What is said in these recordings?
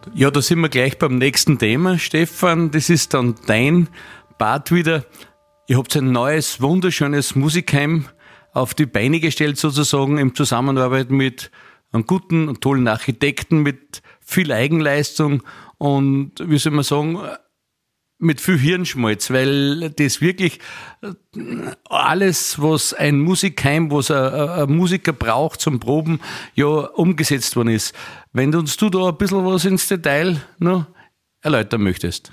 Ja, da sind wir gleich beim nächsten Thema, Stefan. Das ist dann dein Part wieder. Ihr habt ein neues, wunderschönes Musikheim auf die Beine gestellt, sozusagen, in Zusammenarbeit mit einem guten und tollen Architekten, mit viel Eigenleistung und, wie soll man sagen, mit viel Hirnschmalz, weil das wirklich alles, was ein Musikheim, was ein Musiker braucht zum Proben, ja umgesetzt worden ist. Wenn du da ein bisschen was ins Detail noch erläutern möchtest.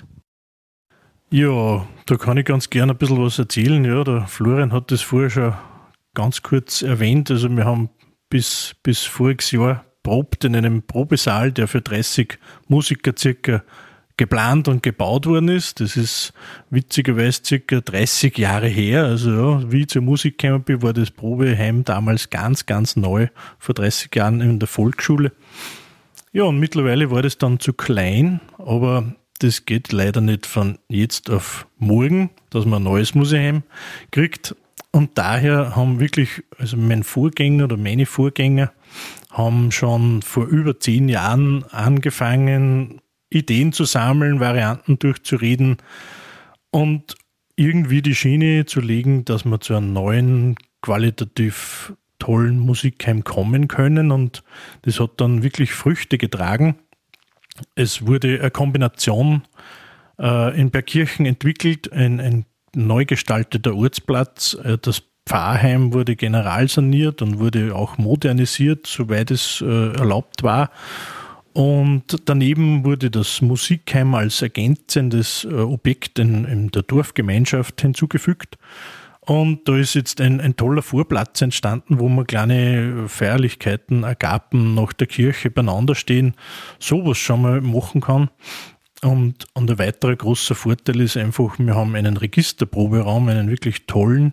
Ja, da kann ich ganz gerne ein bisschen was erzählen. Ja, der Florian hat das vorher schon ganz kurz erwähnt. Also wir haben bis voriges Jahr probt in einem Probesaal, der für 30 Musiker circa geplant und gebaut worden ist. Das ist witzigerweise circa 30 Jahre her. Also ja, wie ich zur Musik gekommen bin, war das Probeheim damals ganz, ganz neu, vor 30 Jahren in der Volksschule. Ja, und mittlerweile war das dann zu klein, aber das geht leider nicht von jetzt auf morgen, dass man ein neues Musikheim kriegt. Und daher haben wirklich, also mein Vorgänger oder meine Vorgänger haben schon vor über 10 Jahren angefangen, Ideen zu sammeln, Varianten durchzureden und irgendwie die Schiene zu legen, dass wir zu einem neuen, qualitativ tollen Musikheim kommen können. Und das hat dann wirklich Früchte getragen. Es wurde eine Kombination in Bergkirchen entwickelt, ein neu gestalteter Ortsplatz. Das Pfarrheim wurde generalsaniert und wurde auch modernisiert, soweit es erlaubt war. Und daneben wurde das Musikheim als ergänzendes Objekt in der Dorfgemeinschaft hinzugefügt. Und da ist jetzt ein toller Vorplatz entstanden, wo man kleine Feierlichkeiten, Agapen nach der Kirche beieinander stehen, sowas schon mal machen kann. Und ein weiterer großer Vorteil ist einfach, wir haben einen Registerproberaum, einen wirklich tollen,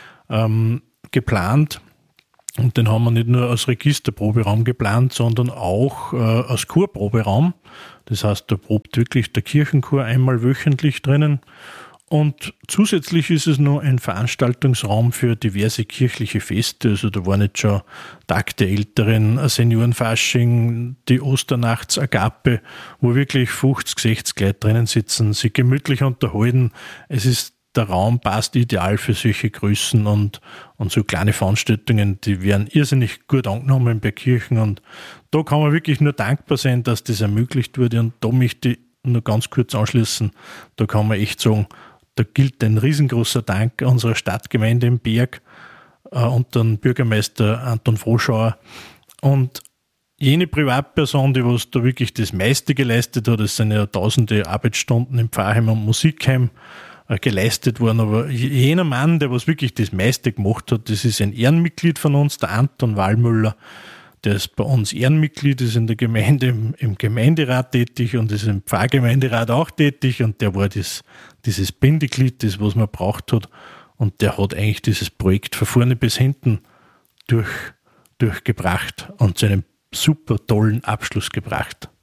geplant. Und den haben wir nicht nur als Registerproberaum geplant, sondern auch als Chorproberaum. Das heißt, da probt wirklich der Kirchenchor einmal wöchentlich drinnen. Und zusätzlich ist es noch ein Veranstaltungsraum für diverse kirchliche Feste. Also da waren jetzt schon Tag der Älteren, ein Seniorenfasching, die Osternachtsagape, wo wirklich 50, 60 Leute drinnen sitzen, sich gemütlich unterhalten. Der Raum passt ideal für solche Größen und so kleine Veranstaltungen, die werden irrsinnig gut angenommen bei Kirchen. Und da kann man wirklich nur dankbar sein, dass das ermöglicht wurde. Und da möchte ich nur ganz kurz anschließen. Da kann man echt sagen, da gilt ein riesengroßer Dank unserer Stadtgemeinde im Berg und dem Bürgermeister Anton Froschauer. Und jene Privatperson, die was da wirklich das meiste geleistet hat, es sind ja tausende Arbeitsstunden im Pfarrheim und Musikheim geleistet worden, aber jener Mann, der was wirklich das meiste gemacht hat, das ist ein Ehrenmitglied von uns, der Anton Wallmüller, der ist bei uns Ehrenmitglied, ist in der Gemeinde im Gemeinderat tätig und ist im Pfarrgemeinderat auch tätig und der war dieses Bindeglied, das was man braucht hat und der hat eigentlich dieses Projekt von vorne bis hinten durchgebracht und zu einem super tollen Abschluss gebracht.